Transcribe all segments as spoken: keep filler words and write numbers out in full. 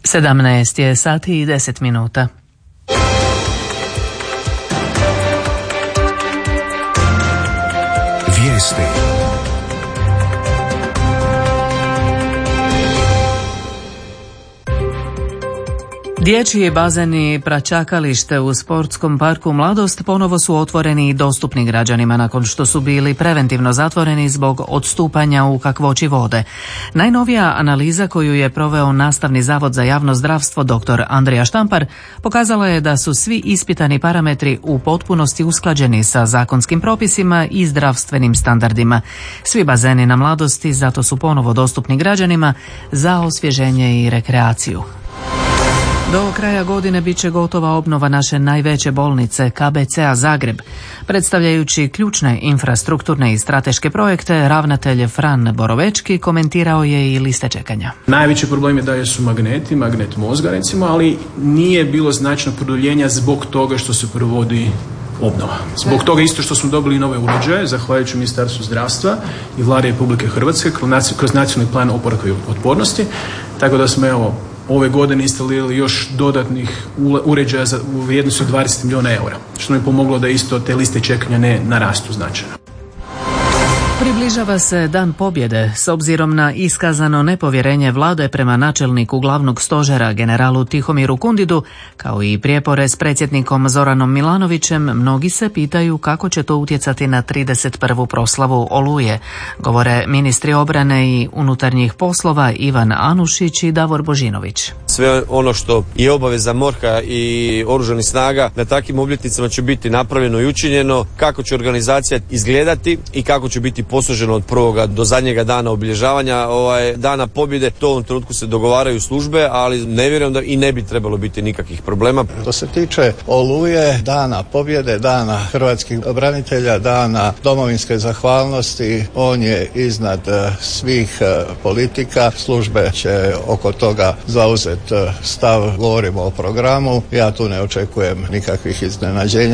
sedamnaest je sati i deset minuta. Vijesti. Dječji bazeni i praćakalište u sportskom parku Mladost ponovo su otvoreni i dostupni građanima nakon što su bili preventivno zatvoreni zbog odstupanja u kakvoći vode. Najnovija analiza koju je proveo Nastavni zavod za javno zdravstvo dr. Andrija Štampar pokazala je da su svi ispitani parametri u potpunosti usklađeni sa zakonskim propisima i zdravstvenim standardima. Svi bazeni na Mladosti zato su ponovo dostupni građanima za osvježenje i rekreaciju. Do kraja godine bit će gotova obnova naše najveće bolnice K B C-a Zagreb. Predstavljajući ključne infrastrukturne i strateške projekte, ravnatelj Fran Borovečki komentirao je i liste čekanja. Najveći problem je da su magneti, magnet mozga recimo, ali nije bilo značajnog produljenja zbog toga što se provodi obnova. Zbog toga isto što smo dobili nove uređaje, zahvaljujući Ministarstvu zdravstva i Vlade Republike Hrvatske kroz nacionalni plan oporavka i otpornosti, tako da smo evo ove godine instalirali još dodatnih uređaja za, u vrijednosti od dvadeset milijuna eura, što nam je pomoglo da isto te liste čekanja ne narastu značajno. Približava se Dan pobjede. S obzirom na iskazano nepovjerenje vlade prema načelniku glavnog stožera generalu Tihomiru Kundidu, kao i prijepore s predsjednikom Zoranom Milanovićem, mnogi se pitaju kako će to utjecati na trideset prvu proslavu Oluje, govore ministri obrane i unutarnjih poslova Ivan Anušić i Davor Božinović. Sve ono što je obaveza MORH-a i oružanih snaga na takvim obljetnicama će biti napravljeno i učinjeno, kako će organizacija izgledati i kako će biti posluženo od prvoga do zadnjega dana obilježavanja ovaj dana pobjede. To u ovom trenutku se dogovaraju službe, ali ne vjerujem da i ne bi trebalo biti nikakvih problema. Što se tiče Oluje, dana pobjede, dana hrvatskih branitelja, dana domovinske zahvalnosti, on je iznad svih politika. Službe će oko toga zauzeti stav, govorimo o programu. Ja tu ne očekujem nikakvih iznenađenja.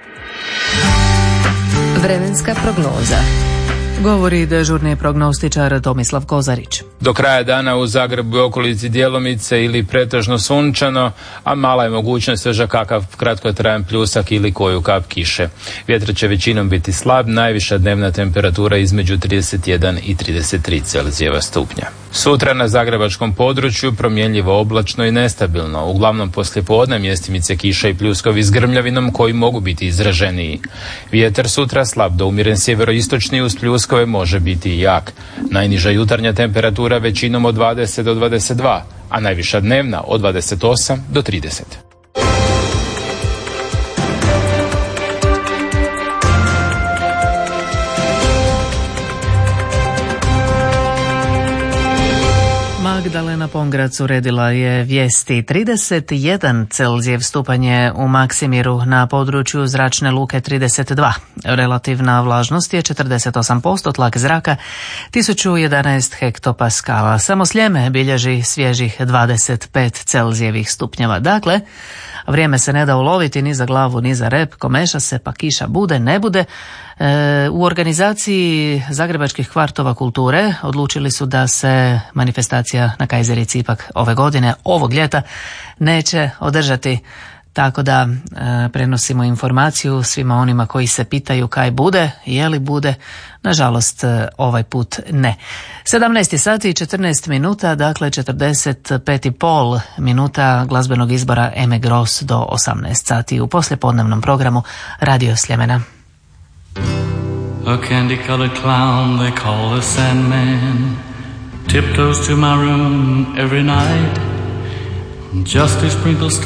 Vremenska prognoza. Govori dežurni prognostičar Tomislav Kozarić. Do kraja dana u Zagrebu i okolici djelomice ili pretežno sunčano, a mala je mogućnost sveža kakav kratkotrajan pljusak ili koju kap kiše. Vjetar će većinom biti slab, najviša dnevna temperatura između trideset jedan i trideset tri Celzijeva stupnja. Sutra na zagrebačkom području promjenljivo oblačno i nestabilno, uglavnom poslijepodne mjestimice kiša i pljuskovi s grmljavinom koji mogu biti izraženiji. Vjetar sutra slab do umjeren sjeveroistočni uz pljuskove može biti i jak. Najniža jutarnja temperatura većinom od dvadeset do dvadeset dva, a najviša dnevna od dvadeset osam do trideset. Magdalena Pongrac uredila je vijesti. trideset jedan Celzijev stupanj je u Maksimiru, na području zračne luke trideset dva. Relativna vlažnost je četrdeset osam posto, tlak zraka tisuću jedanaest hektopaskala. Samo Sljeme bilježi svježih dvadeset pet Celzijevih stupnjeva. Dakle, vrijeme se ne da uloviti ni za glavu ni za rep, komeša se pa kiša bude, ne bude. E, u organizaciji Zagrebačkih kvartova kulture odlučili su da se manifestacija na Kajzerici ipak ove godine, ovog ljeta, neće održati. Tako da e, prenosimo informaciju svima onima koji se pitaju kaj bude, je li bude. Nažalost, e, ovaj put ne. sedamnaest sati i četrnaest minuta, dakle četrdeset pet i pol minuta glazbenog izbora Eme Gross do osamnaest sati u poslijepodnevnom programu Radio Sljemena. A candy-colored clown they call the Sandman tiptoes to my room every night just to sprinkle